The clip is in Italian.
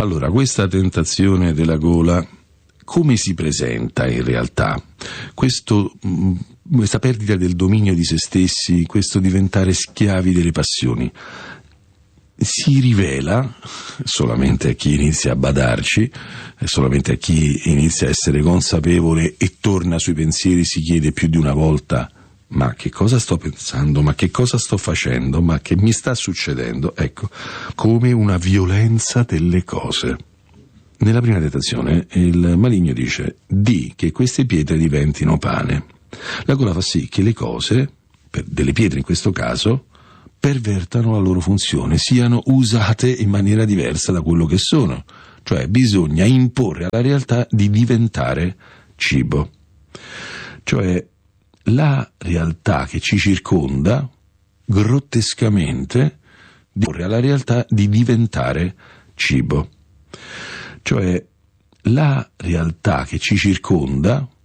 Allora, questa tentazione della gola, come si presenta in realtà? Questa perdita del dominio di se stessi, questo diventare schiavi delle passioni, si rivela solamente a chi inizia a badarci, solamente a chi inizia a essere consapevole e torna sui pensieri, si chiede più di una volta: ma che cosa sto pensando? Ma che cosa sto facendo? Ma che mi sta succedendo? Ecco, come una violenza delle cose. Nella prima tentazione il maligno dice: di che queste pietre diventino pane. La gola fa sì che le cose, delle pietre in questo caso, pervertano la loro funzione, siano usate in maniera diversa da quello che sono. Cioè bisogna imporre alla realtà di diventare cibo. Cioè la realtà che ci circonda, grottescamente, imporre alla realtà di diventare cibo. Cioè la realtà che ci circonda,